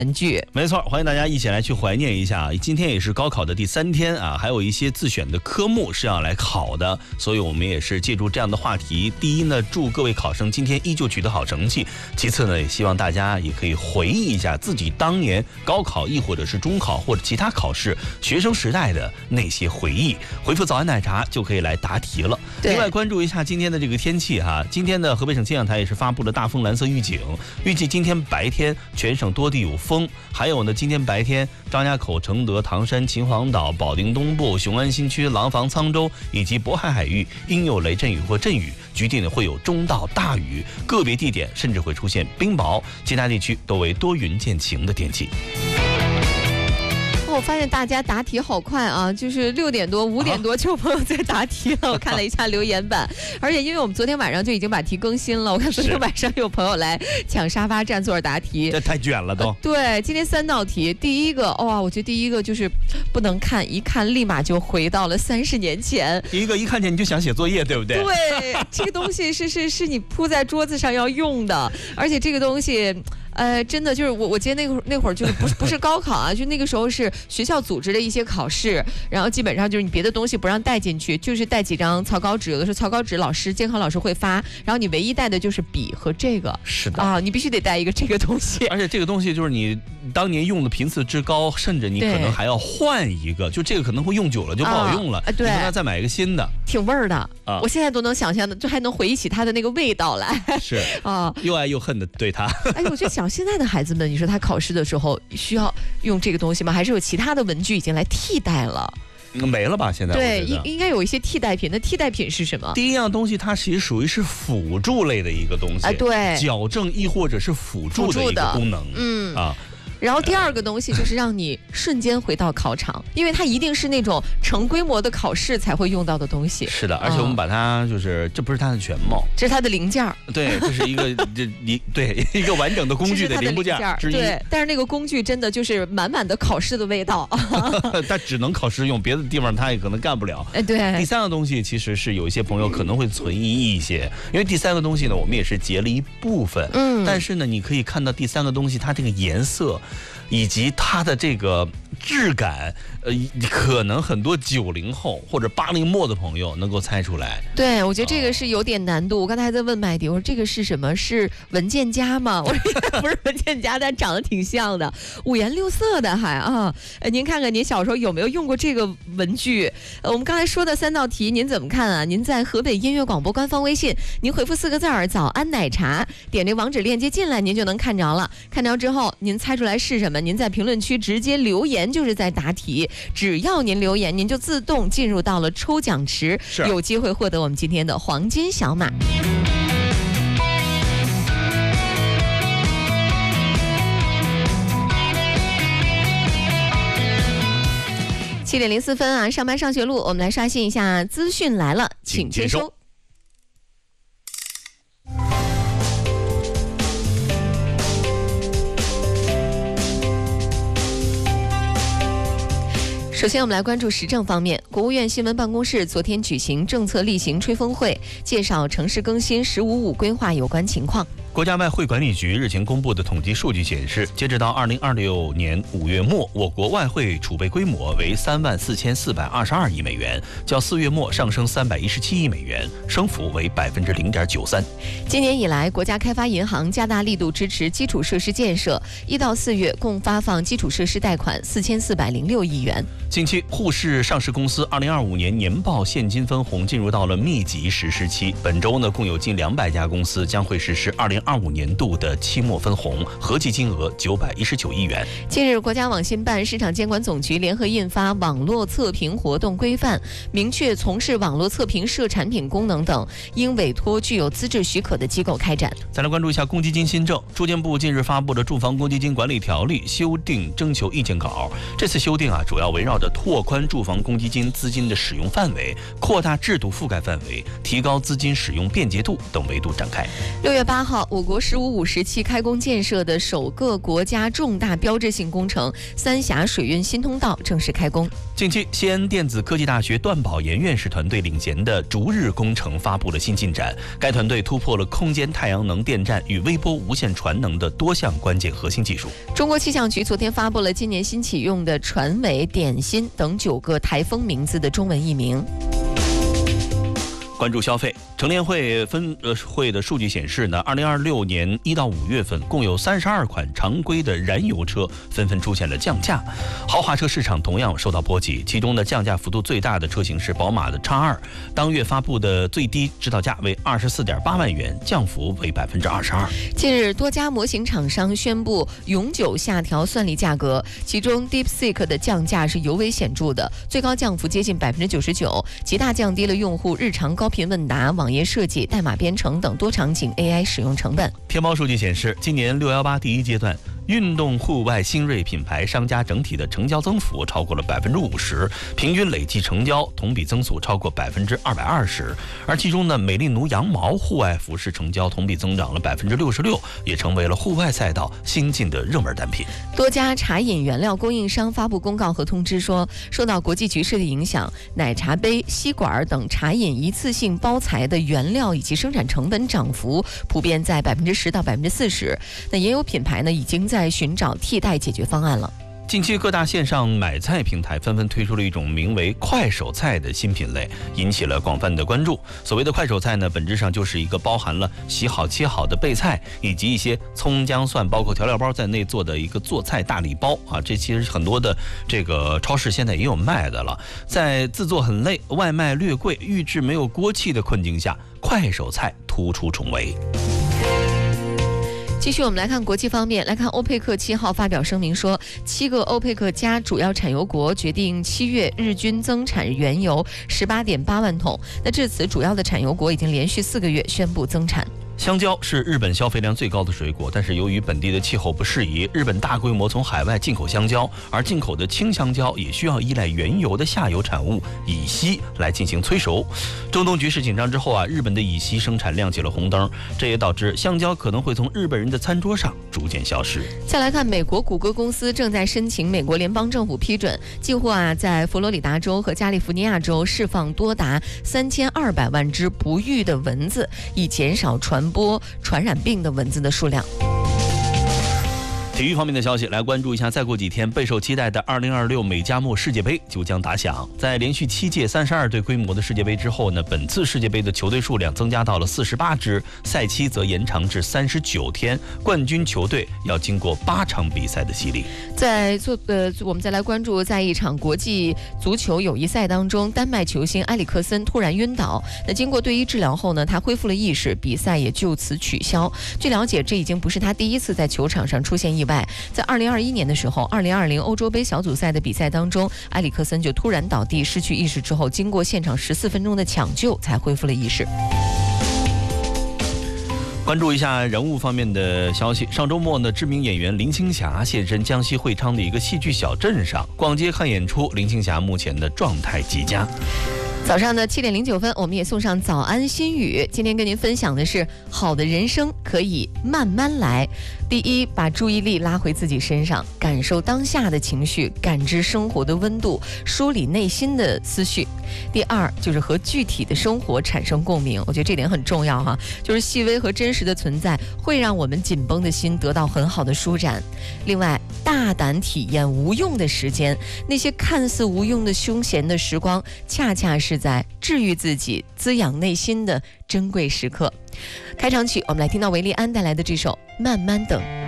文具。 没错，欢迎大家一起来去怀念一下。今天也是高考的第3天啊，还有一些自选的科目是要来考的，所以我们也是借助这样的话题。第一呢，祝各位考生今天依旧取得好成绩；其次呢，也希望大家也可以回忆一下自己当年高考，亦或者是中考或者其他考试学生时代的那些回忆。回复早安奶茶就可以来答题了。另外关注一下今天的这个天气哈，今天的河北省气象台也是发布了大风蓝色预警，预计今天白天全省多地有风，还有呢，今天白天张家口、承德、唐山、秦皇岛、保定东部、雄安新区、廊坊、沧州以及渤海海域应有雷阵雨或阵雨，局地呢会有中到大雨，个别地点甚至会出现冰雹，其他地区都为多云见晴的天气。 我发现大家答题好快啊，就是6点多、5点多就有朋友在答题了。我看了一下留言板，而且因为我们昨天晚上就已经把题更新了，我看昨天晚上有朋友来抢沙发占座答题， 这太卷了都。 对，今天3道题，第一个哇，我觉得第一个就是不能看，一看立马就回到了30年前。 第一个一看见你就想写作业，对不对？ 对，这个东西是你铺在桌子上要用的，而且这个东西。真的就是我记得那会儿就是不是高考啊，就那个时候是学校组织的一些考试，然后基本上就是你别的东西不让带进去，就是带几张草稿纸，有的时候草稿纸监考老师会发，然后你唯一带的就是笔和这个。 是的啊，你必须得带一个这个东西， 而且这个东西就是你当年用的频次之高，甚至你可能还要换一个，就这个可能会用久了就不好用了， 对， 你可能要再买一个新的， 挺味儿的啊！ 我现在都能想象的，就还能回忆起它的那个味道来， 是啊，又爱又恨的对它。 哎，我觉得现在的孩子们，你说他考试的时候需要用这个东西吗？还是有其他的文具已经来替代了？ 没了吧？现在对，应该有一些替代品。那替代品是什么？ 第一样东西，它其实属于是辅助类的一个东西， 对， 矫正亦或者是辅助的一个功能，啊。 然后第二个东西就是让你瞬间回到考场，因为它一定是那种成规模的考试才会用到的东西。 是的，而且我们把它这不是它的全貌， 这是它的零件。 对，这是一个一个完整的工具的零部件之一。 对，但是那个工具真的就是满满的考试的味道。 它只能考试用，别的地方它也可能干不了。 对。 第3个东西其实是有一些朋友可能会存疑一些，因为第3个东西呢，我们也是截了一部分。但是呢，你可以看到第3个东西它这个颜色。以及它的这个质感，可能很多90后或者80末的朋友能够猜出来。 对，我觉得这个是有点难度。我刚才还在问麦迪，我说这个是什么？是文件夹吗？我说应该不是文件夹，但长得挺像的，5颜6色的还啊。您看看您小时候有没有用过这个文具？我们刚才说的3道题，您怎么看啊？您在河北音乐广播官方微信，您回复4个字儿“早安奶茶”，点这网址链接进来，您就能看着了。看着之后，您猜出来是什么？您在评论区直接留言，就是在答题。只要您留言，您就自动进入到了抽奖池，有机会获得我们今天的黄金小马。7点04分啊，上班上学路，我们来刷新一下资讯来了，请接收。首先我们来关注时政方面，国务院新闻办公室昨天举行政策例行吹风会，介绍城市更新“15+5”规划有关情况。 国家外汇管理局日前公布的统计数据显示，截止到2026年5月末，我国外汇储备规模为34422亿美元，较4月末上升317亿美元，升幅为0.93%。 今年以来，国家开发银行加大力度支持基础设施建设，1到4月共发放基础设施贷款4406亿元。 近期，沪市上市公司2025年年报现金分红进入到了密集实施期。本周呢，共有近200家公司将会实施2025年度的期末分红，合计金额919亿元。 近日，国家网信办、市场监管总局联合印发《网络测评活动规范》，明确从事网络测评涉产品功能等，应委托具有资质许可的机构开展。 再来关注一下公积金新政，住建部近日发布了《住房公积金管理条例》修订征求意见稿。这次修订主要围绕着拓宽住房公积金资金的使用范围、扩大制度覆盖范围、提高资金使用便捷度等维度展开。 6月8号， 我国“十五五”时期开工建设的首个国家重大标志性工程三峡水运新通道正式开工。 近期，西安电子科技大学段宝岩院士团队领衔的逐日工程发布了新进展。该团队突破了空间太阳能电站与微波无线传能的多项关键核心技术。 中国气象局昨天发布了今年新启用的船尾、点心等9个台风名字的中文译名。 关注消费，乘联会分会的数据显示呢，2026年1到5月份，共有32款常规的燃油车纷纷出现了降价，豪华车市场同样受到波及。其中呢，降价幅度最大的车型是宝马的 X2， 当月发布的最低指导价为24.8万元，降幅为22%。 近日，多家模型厂商宣布永久下调算力价格，其中 DeepSeek 的降价是尤为显著的，最高降幅接近99%，极大降低了用户日常高频问答、网页设计、代码编程等多场景 AI 使用成本。 天猫数据显示，今年618第一阶段，运动户外新锐品牌商家整体的成交增幅超过了50%，平均累计成交同比增速超过220%。而其中呢，美丽奴羊毛户外服饰成交同比增长了66%，也成为了户外赛道新进的热门单品。 多家茶饮原料供应商发布公告和通知说，受到国际局势的影响，奶茶杯、吸管等茶饮一次性包材的原料以及生产成本涨幅普遍在10%到40%。那也有品牌呢，已经在寻找替代解决方案了。 近期各大线上买菜平台纷纷推出了一种名为快手菜的新品类，引起了广泛的关注。所谓的快手菜呢，本质上就是一个包含了洗好切好的备菜，以及一些葱姜蒜包括调料包在内做的一个做菜大礼包啊。这其实很多的这个超市现在也有卖的了。在自做很累、外卖略贵、预制没有锅气的困境下，快手菜突出重围。 继续我们来看国际方面，来看欧佩克7号发表声明说，7个欧佩克加主要产油国决定7月日均增产原油18.8万桶。那至此，主要的产油国已经连续4个月宣布增产。 香蕉是日本消费量最高的水果，但是由于本地的气候不适宜，日本大规模从海外进口香蕉，而进口的青香蕉也需要依赖原油的下游产物乙烯来进行催熟。中东局势紧张之后啊，日本的乙烯生产亮起了红灯，这也导致香蕉可能会从日本人的餐桌上逐渐消失。 再来看美国谷歌公司正在申请美国联邦政府批准，计划在佛罗里达州和加利福尼亚州释放多达3200万只不育的蚊子，以减少传播传染病的蚊子的数量。 体育方面的消息，来关注一下。再过几天，备受期待的2026美加墨世界杯就将打响。在连续7届32队规模的世界杯之后呢，本次世界杯的球队数量增加到了48支，赛期则延长至39天。冠军球队要经过8场比赛的洗礼。我们再来关注，在一场国际足球友谊赛当中，丹麦球星埃里克森突然晕倒。那经过队医治疗后呢，他恢复了意识，比赛也就此取消。据了解，这已经不是他第一次在球场上出现意外。在2021年的时候，2020欧洲杯小组赛的比赛当中，埃里克森就突然倒地失去意识之后，经过现场14分钟的抢救才恢复了意识。 关注一下人物方面的消息。上周末呢，知名演员林青霞现身江西会昌的一个戏剧小镇上，逛街看演出。林青霞目前的状态极佳。 早上的7点09分，我们也送上早安心语。今天跟您分享的是，好的人生可以慢慢来。第一，把注意力拉回自己身上，感受当下的情绪，感知生活的温度，梳理内心的思绪。第二，就是和具体的生活产生共鸣。我觉得这点很重要哈，就是细微和真实的存在会让我们紧绷的心得到很好的舒展。另外，大胆体验无用的时间，那些看似无用的休闲的时光，恰恰是在治愈自己、滋养内心的珍贵时刻。开场曲，我们来听到维利安带来的这首《慢慢等》。